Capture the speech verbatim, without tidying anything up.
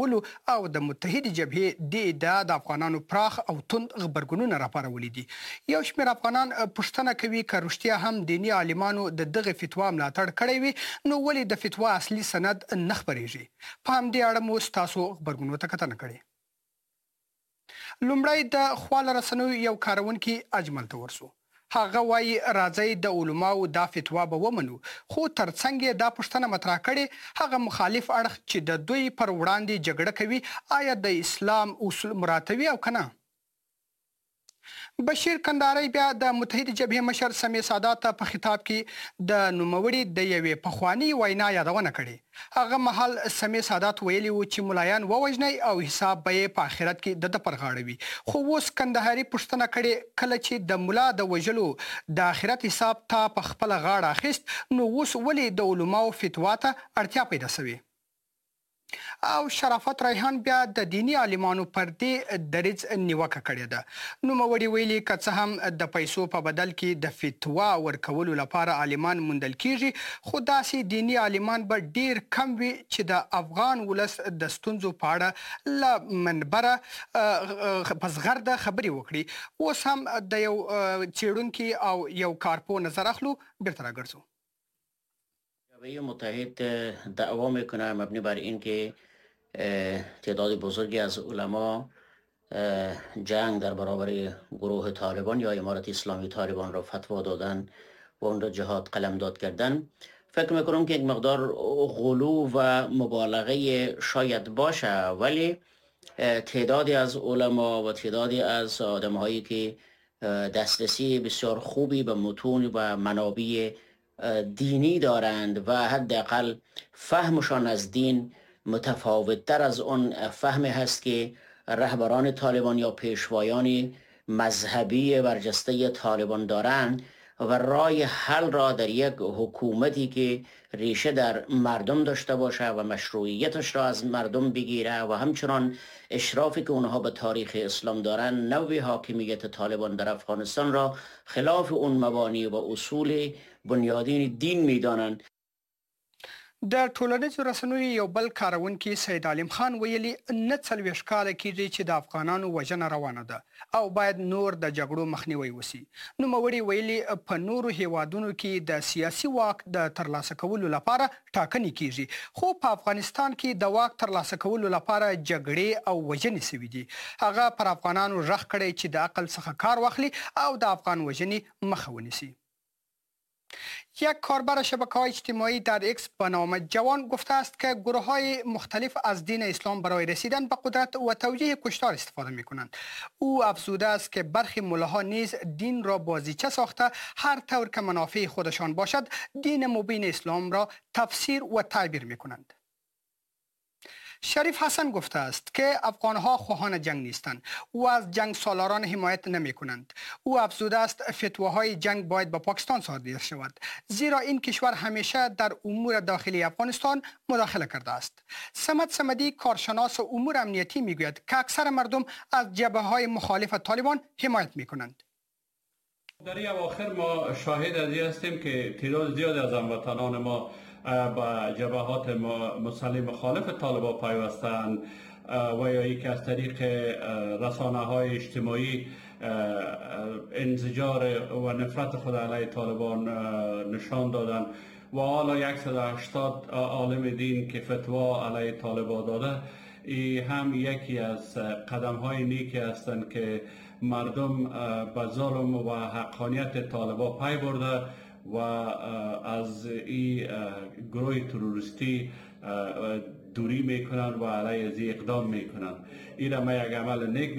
کولو او د متحدې جبهې د ادعا د افغانانو پراخ او تند غبرګونونه راپارولي دي. یو شمېر افغانان پوښتنه کوي که رښتیا هم دیني عالمانو د دغه فتوا ملاتړ کړی وي نو ولې د فتوا اصلي سند نه خپریږي. په همدې اړه مو ستاسو غبرګونونو ته کتنه کړې. لومړی د خواله رسنیو یو کارونکي اجمل ته ورسو. هغه وایي راځئ د علماو دا فتوا به ومنو، خو ترڅنګ یې دا پوښتنه مطرح کړې هغه مخالف اړخ چې د دوی پر وړاندې جګړه کوي آیا د اسلام اصول مراعاتوي او که نه. بشیر کندهاری بیا د متحدې جبهې مشر سمیع سادات ته په خطاب کې د نوموړي د یوې پخوانۍ وینا یادونه کړې. هغه مهال سمیع سادات ویلي و چې ملایان ووژنئ او حساب به یې په آخرت کې د ده پر غاړه وي. خو اوس کندهاري پوښتنه کړې کله چې د ملا د وژلو د آخرت حساب تا په خپله غاړه اخیست نو اوس ولې د علماو فتوا ته اړتیا پیدا سوې. او شرافت ریحان بیا د دینی عالمانو پر دې دریځ نیوکه کړې ده. نوموړي ویلي که څه هم د پیسو په بدل کې د فتوا ورکولو لپاره عالمان موندل کیږي خو داسې دینی عالمان به ډیر کم وي چې د افغان ولس د ستونزو په اړه له منبره په زغرده خبرې وکړي. اوس هم د یو څیړونکي او یو کارپو نظر اخلو. بیرته راګرځو. جبهه متحد دعوا میکنه مبنی بر این که تعداد بزرگی از علما جنگ در برابر گروه طالبان یا امارت اسلامی طالبان را فتوا دادن و اون را جهاد قلمداد کردن. فکر میکنم که یک مقدار غلو و مبالغه شاید باشه، ولی تعدادی از علما و تعدادی از آدمهایی که دسترسی بسیار خوبی به متون و منابع دینی دارند و حداقل فهمشان از دین متفاوت تر از اون فهمی هست که رهبران طالبان یا پیشوایان مذهبی برجسته طالبان دارند و راه حل را در یک حکومتی که ریشه در مردم داشته باشه و مشروعیتش را از مردم بگیره و همچنان اشرافی که اونها به تاریخ اسلام دارن نوع حاکمیت طالبان در افغانستان را خلاف اون مبانی و اصول بنیادین دین میدانند. د ټولنیزو رسنیو یو بل کارونکي سید علیم خان ویلي نه څلوېښت کاله کېږي چې د افغانانو وژنه روانه ده او باید نور د جګړو مخنیوی وسي. نوموړي ویلي په نورو هیوادونو کې د سیاسي واک د ترلاسه کولو لپاره ټاکنې کیږي خو په افغانستان کې د واک ترلاسه کولو لپاره جګړې او وژنې سوي دي. هغه پر افغانانو غږ کړی چې د عقل څخه کار واخلي او د افغان وژنې مخه ونیسي. یک کاربر شبکه‌های اجتماعی در ایکس به نام جوان گفته است که گروه‌های مختلف از دین اسلام برای رسیدن به قدرت و توجیه کشتار استفاده می‌کنند. او افزوده است که برخی ملاها نیز دین را بازیچه ساخته هر طور که منافع خودشان باشد دین مبین اسلام را تفسیر و تعبیر می‌کنند. شریف حسن گفته است که افغانها خواهان جنگ نیستند و از جنگ سالاران حمایت نمی کنند. او افزوده است فتواهای جنگ باید به پاکستان صادر شود زیرا این کشور همیشه در امور داخلی افغانستان مداخله کرده است. صمد صمدی کارشناس امور امنیتی می گوید که اکثر مردم از جبهه‌های مخالف طالبان حمایت می کنند. در این اواخر ما شاهد از این هستیم که تعداد زیادی از هموطنان ما با جبهات مسلح مخالف طالبان پیوستند و یا ای که از طریق رسانه های اجتماعی انزجار و نفرت خود علیه طالبان نشان دادند و حالا صد و هشتاد عالم دین که فتوا علیه طالبان داده ای هم یکی از قدم های نیکی هستند که مردم به ظلم و حقانیت طالبان پی برده و از این گروه تروریستی دوری میکنند و علیه از اقدام میکنند. این ما یک عمل نیک